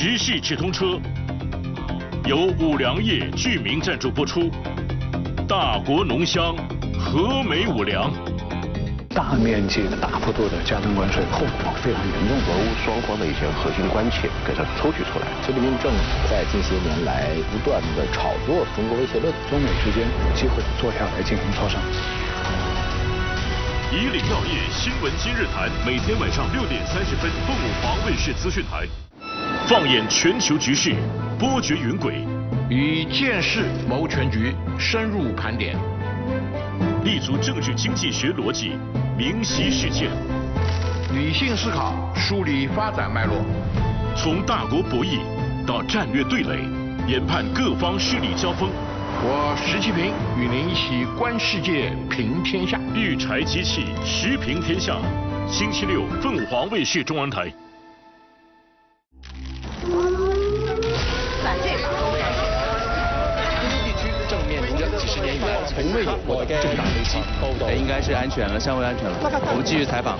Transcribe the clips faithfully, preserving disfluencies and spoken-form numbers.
时事直通车由五粮液居民赞助播出。大国浓香，和美五粮。 大面积的、大幅度的加征关税，后果非常严重。 俄乌双方的一些核心关切给它抽取出来。 习近平政府在近些年来不断的炒作中国威胁论， 中美之间有机会坐下来进行磋商。 以岭药业新闻今日谈，每天晚上六点三十分，凤凰卫视资讯台，放眼全球局势，波谲云轨， 以见识谋全局，深入盘点， 立足政治经济学逻辑，明晰事件， 理性思考，梳理发展脉络， 从大国博弈到战略对垒，研判各方势力交锋。 我石其平与您一起观世界，评天下。 育才机器，时评天下。星期六，凤凰卫视中央台。 反对法中战非洲地区正面临着几十年以来从未有过的重大危机。 哎，应该是安全了，相对安全了。我们继续采访。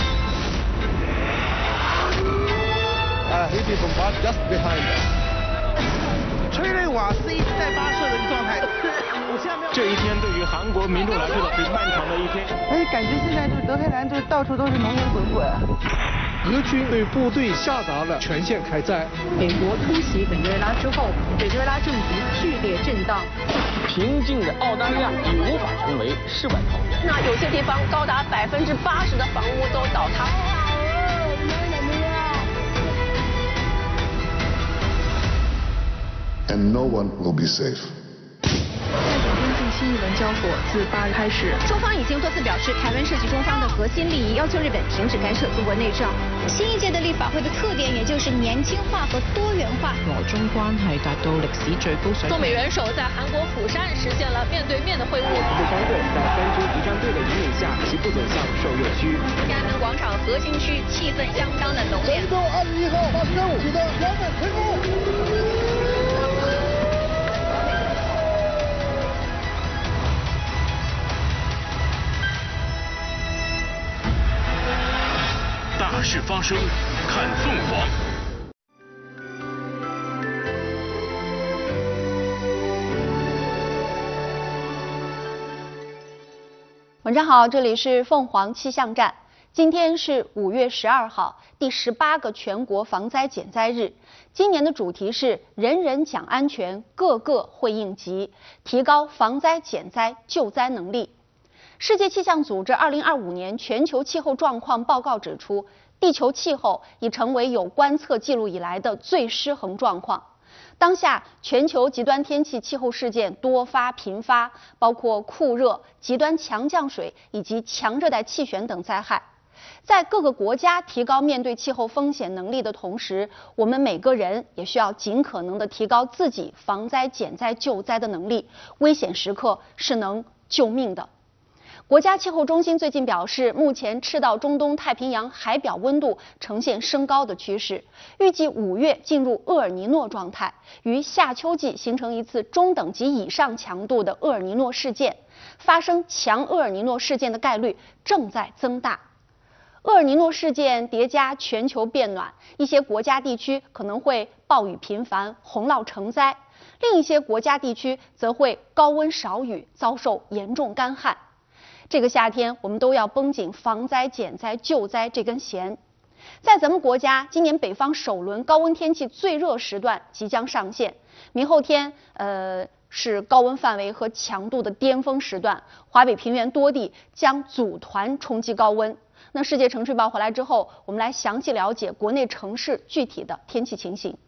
Uh, he did from just behind us. 催泪瓦斯一直在发射的一个状态。 这一天对于韩国民众来说是漫长的一天。 哎，感觉现在就是德黑兰，就是到处都是浓烟滚滚。 俄军对部队下达了全线开战。 美国突袭委内瑞拉之后，委内瑞拉政局剧烈震荡。 平静的澳大利亚已无法成为世外桃源。 那有些地方高达百分之八十的房屋都倒塌。 And no one will be safe. 泰中边境新一轮交火自八日开始， 中方已经多次表示，台湾涉及中方的核心利益，要求日本停止干涉中国内政。新一届的立法会的特点，也就是年轻化和多元化。 俄中关系达到历史最高水平。 中美元首在韩国釜山实现了面对面的会晤。 第三队在三支仪仗队的引领下，齐步走向受热区。 天安门广场核心区气氛相当的浓烈。 神舟二十一号发射任务取得圆满成功。 大事发生，看凤凰。 晚上好，这里是凤凰气象站。今天是五月十二号，第十八个全国防灾减灾日。今年的主题是人人讲安全，个个会应急，提高防灾减灾救灾能力。世界气象组织二零二五年全球气候状况报告指出，地球气候已成为有观测记录以来的最失衡状况。当下全球极端天气气候事件多发频发，包括酷热、极端强降水以及强热带气旋等灾害。在各个国家提高面对气候风险能力的同时，我们每个人也需要尽可能的提高自己防灾减灾救灾的能力，危险时刻是能救命的。国家气候中心最近表示，目前赤道中东太平洋海表温度呈现升高的趋势，预计五月进入厄尔尼诺状态，于夏秋季形成一次中等级以上强度的厄尔尼诺事件，发生强厄尔尼诺事件的概率正在增大。厄尔尼诺事件叠加全球变暖，一些国家地区可能会暴雨频繁、洪涝成灾，另一些国家地区则会高温少雨，遭受严重干旱。这个夏天，我们都要绷紧防灾减灾救灾这根弦。在咱们国家，今年北方首轮高温天气最热时段即将上线，明后天，呃，是高温范围和强度的巅峰时段，华北平原多地将组团冲击高温。那世界城市报回来之后，我们来详细了解国内城市具体的天气情形。